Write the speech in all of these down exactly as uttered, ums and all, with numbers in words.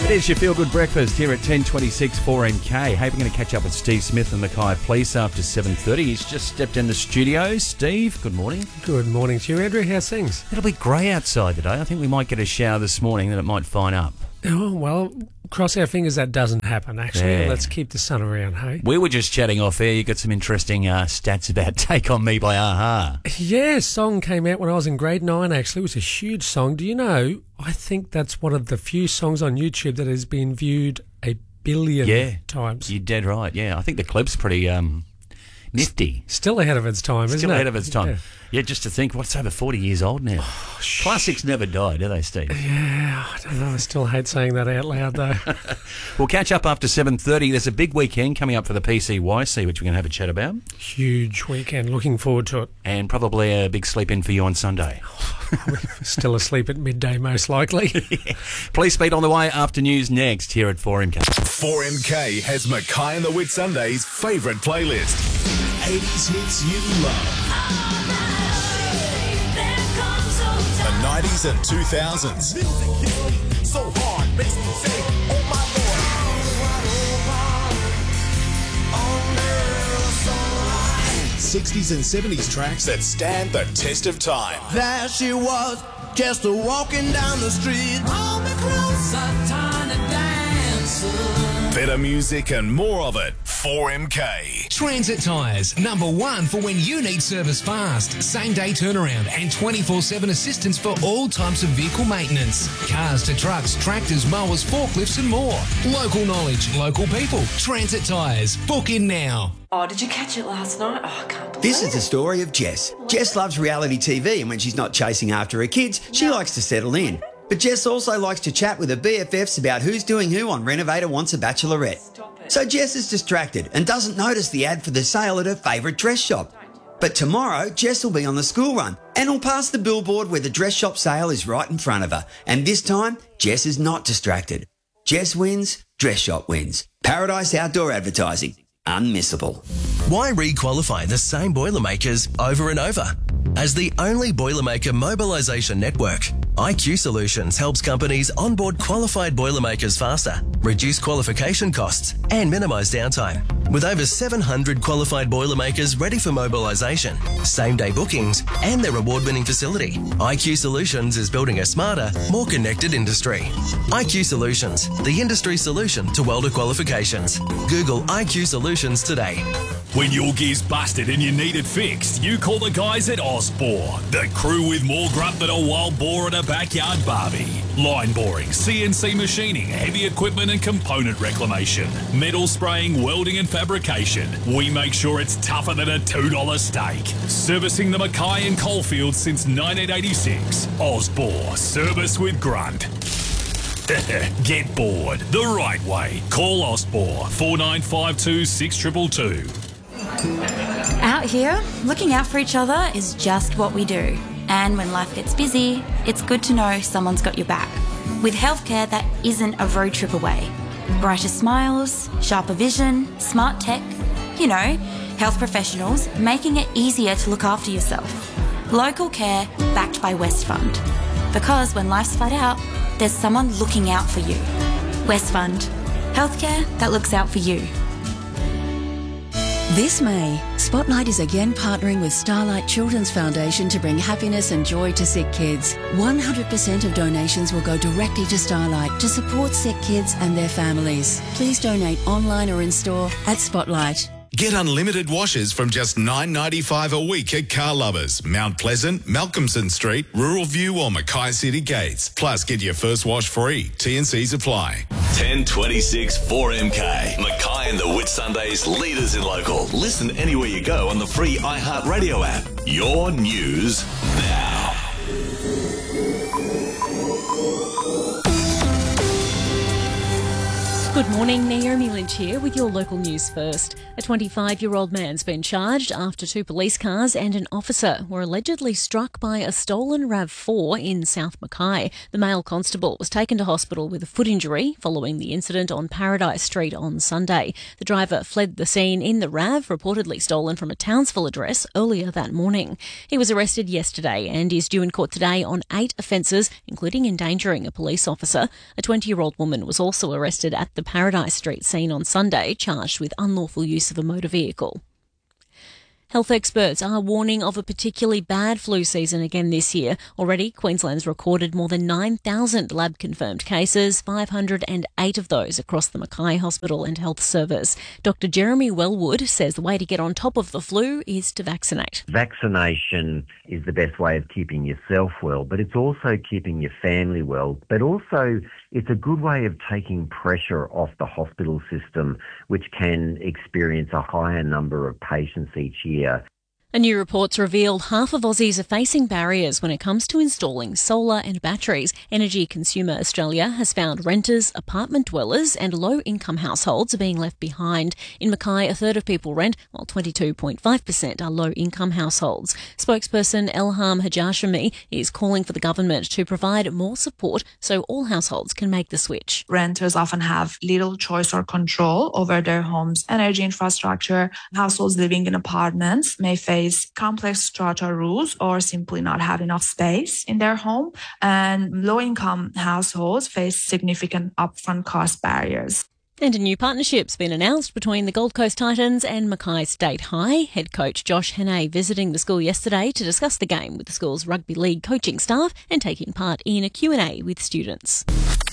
It is your Feel Good Breakfast here at ten twenty-six four M K. Hey, we're going to catch up with Steve Smith and Mackay Police after seven thirty. He's just stepped in the studio. Steve, good morning. Good morning to you, Andrew. How's things? It'll be grey outside today. I think we might get a shower this morning, then it might fine up. Oh, well, cross our fingers that doesn't happen, actually. Yeah. Let's keep the sun around, hey? We were just chatting off air. You got some interesting uh, stats about Take On Me by A-ha. Yeah, song came out when I was in grade nine, actually. It was a huge song. Do you know, I think that's one of the few songs on YouTube that has been viewed a billion Yeah. times. You're dead right, yeah. I think the clip's pretty um, nifty. Still ahead of its time, isn't it? Still ahead of its time. Yeah. Yeah, just to think, what's over forty years old now? Oh, Classics never die, do they, Steve? Yeah, I don't know. I still hate saying that out loud, though. We'll catch up after seven thirty. There's a big weekend coming up for the P C Y C, which we're going to have a chat about. Huge weekend. Looking forward to it. And probably a big sleep-in for you on Sunday. Still asleep at midday, most likely. Yeah. Police Beat on the way after news next here at four M K. four M K has Mackay and the Whitsundays' favourite playlist. eighties hits you love. The nineties and two thousands. So hard, makes me say, oh my Lord. sixties and seventies tracks that stand the test of time. There she was, just a walking down the street. Hold me closer, tiny dancer. Better music and more of it. four M K. Transit Tyres, number one for when you need service fast, same day turnaround and twenty-four seven assistance for all types of vehicle maintenance. Cars to trucks, tractors, mowers, forklifts and more. Local knowledge, local people. Transit Tyres. Book in now. Oh, did you catch it last night? Oh, I can't believe This it. is the story of Jess. Jess loves reality T V, and when she's not chasing after her kids, she likes to settle in. But Jess also likes to chat with her B F Fs about who's doing who on Renovator Wants a Bachelorette. Stop it. So Jess is distracted and doesn't notice the ad for the sale at her favourite dress shop. But tomorrow, Jess will be on the school run and will pass the billboard where the dress shop sale is right in front of her. And this time, Jess is not distracted. Jess wins, dress shop wins. Paradise Outdoor Advertising. Unmissable. Why re-qualify the same Boilermakers over and over? As the only Boilermaker mobilisation network, I Q Solutions helps companies onboard qualified Boilermakers faster, reduce qualification costs and minimise downtime. With over seven hundred qualified Boilermakers ready for mobilisation, same-day bookings and their award-winning facility, I Q Solutions is building a smarter, more connected industry. I Q Solutions, the industry solution to welder qualifications. Google I Q Solutions today. When your gear's busted and you need it fixed, you call the guys at Osbor, the crew with more grunt than a wild boar at a backyard barbie. Line boring, C N C machining, heavy equipment and component reclamation, metal spraying, welding and fabrication. We make sure it's tougher than a two dollar steak. Servicing the Mackay and Coalfields since nineteen eighty-six. Osbor, service with grunt. Get bored the right way. Call Osbor four nine five two six two two two. Out here, looking out for each other is just what we do. And when life gets busy, it's good to know someone's got your back. With healthcare that isn't a road trip away. Brighter smiles, sharper vision, smart tech. You know, health professionals making it easier to look after yourself. Local care backed by West Fund. Because when life's flat out, there's someone looking out for you. West Fund. Healthcare that looks out for you. This May, Spotlight is again partnering with Starlight Children's Foundation to bring happiness and joy to sick kids. one hundred percent of donations will go directly to Starlight to support sick kids and their families. Please donate online or in store at Spotlight. Get unlimited washes from just nine ninety-five a week at Car Lovers, Mount Pleasant, Malcolmson Street, Rural View or Mackay City Gates. Plus, get your first wash free. T and Cs apply. ten twenty-six four M K. Mackay and the Whitsundays, leaders in local. Listen anywhere you go on the free iHeartRadio app. Your news now. Good morning, Naomi Lynch here with your local news first. A twenty-five-year-old man's been charged after two police cars and an officer were allegedly struck by a stolen RAV four in South Mackay. The male constable was taken to hospital with a foot injury following the incident on Paradise Street on Sunday. The driver fled the scene in the RAV, reportedly stolen from a Townsville address earlier that morning. He was arrested yesterday and is due in court today on eight offences, including endangering a police officer. A twenty-year-old woman was also arrested at the Paradise Street scene on Sunday, charged with unlawful use of a motor vehicle. Health experts are warning of a particularly bad flu season again this year. Already, Queensland's recorded more than nine thousand lab-confirmed cases, five hundred eight of those across the Mackay Hospital and Health Service. Doctor Jeremy Wellwood says the way to get on top of the flu is to vaccinate. Vaccination is the best way of keeping yourself well, but it's also keeping your family well, but also it's a good way of taking pressure off the hospital system, which can experience a higher number of patients each year. A new report's revealed half of Aussies are facing barriers when it comes to installing solar and batteries. Energy Consumer Australia has found renters, apartment dwellers and low-income households are being left behind. In Mackay, a third of people rent, while twenty-two point five percent are low-income households. Spokesperson Elham Hajashami is calling for the government to provide more support so all households can make the switch. Renters often have little choice or control over their home's energy infrastructure. Households living in apartments may face complex strata rules or simply not have enough space in their home, and low-income households face significant upfront cost barriers. And a new partnership's been announced between the Gold Coast Titans and Mackay State High. Head coach Josh Hannay visiting the school yesterday to discuss the game with the school's rugby league coaching staff and taking part in a Q and A with students.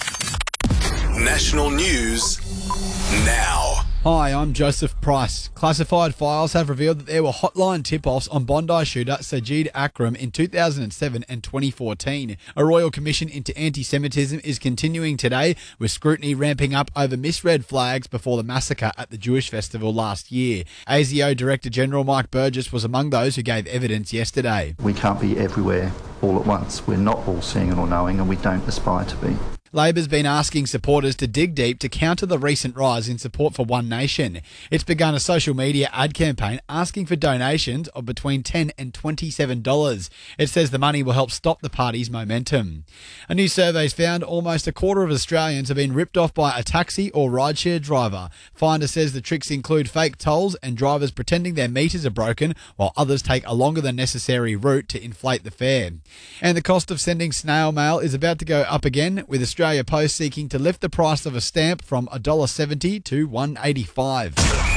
National news now. Hi, I'm Joseph Price. Classified files have revealed that there were hotline tip-offs on Bondi shooter Sajid Akram in two thousand seven and twenty fourteen. A Royal Commission into Anti-Semitism is continuing today, with scrutiny ramping up over misread flags before the massacre at the Jewish festival last year. A S I O Director General Mike Burgess was among those who gave evidence yesterday. We can't be everywhere all at once. We're not all seeing and all knowing, and we don't aspire to be. Labor's been asking supporters to dig deep to counter the recent rise in support for One Nation. It's begun a social media ad campaign asking for donations of between ten dollars and twenty-seven dollars. It says the money will help stop the party's momentum. A new survey's found almost a quarter of Australians have been ripped off by a taxi or rideshare driver. Finder says the tricks include fake tolls and drivers pretending their meters are broken, while others take a longer than necessary route to inflate the fare. And the cost of sending snail mail is about to go up again, with Australia Post seeking to lift the price of a stamp from one dollar seventy to one dollar eighty-five.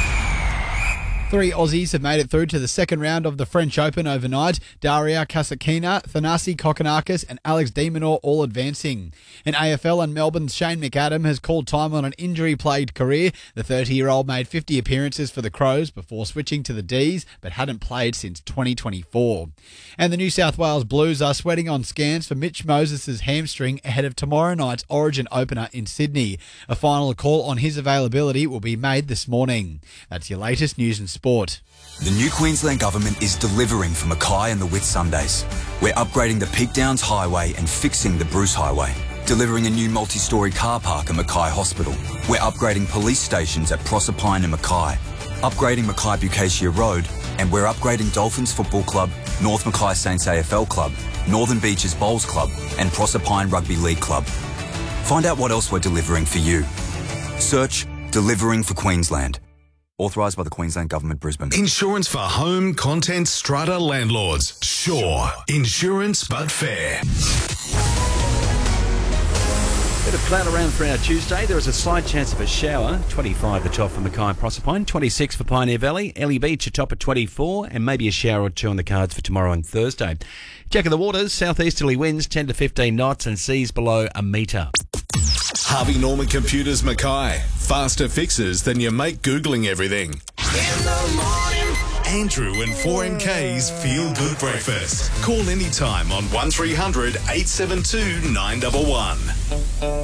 Three Aussies have made it through to the second round of the French Open overnight. Daria Kasatkina, Thanasi Kokkinakis and Alex de Minaur all advancing. In A F L and Melbourne's Shane McAdam has called time on an injury-plagued career. The thirty-year-old made fifty appearances for the Crows before switching to the D's, but hadn't played since twenty twenty-four. And the New South Wales Blues are sweating on scans for Mitch Moses' hamstring ahead of tomorrow night's Origin opener in Sydney. A final call on his availability will be made this morning. That's your latest news and sport. Sport. The new Queensland Government is delivering for Mackay and the Whitsundays. We're upgrading the Peak Downs Highway and fixing the Bruce Highway. Delivering a new multi-storey car park at Mackay Hospital. We're upgrading police stations at Proserpine and Mackay. Upgrading Mackay Bucacia Road. And we're upgrading Dolphins Football Club, North Mackay Saints A F L Club, Northern Beaches Bowls Club and Proserpine Rugby League Club. Find out what else we're delivering for you. Search Delivering for Queensland. Authorised by the Queensland Government, Brisbane. Insurance for home, content, strata landlords. Sure. Insurance, but fair. Bit of cloud around for our Tuesday. There is a slight chance of a shower. twenty-five the top for Mackay and Proserpine, twenty-six for Pioneer Valley, Ellie Beach a top at twenty-four, and maybe a shower or two on the cards for tomorrow and Thursday. Check of the waters, southeasterly winds ten to fifteen knots and seas below a metre. Harvey Norman Computers Mackay. Faster fixes than your mate Googling everything. In the morning. Andrew and four M K's Feel Good Breakfast. Call anytime on one three hundred eight seven two nine one one.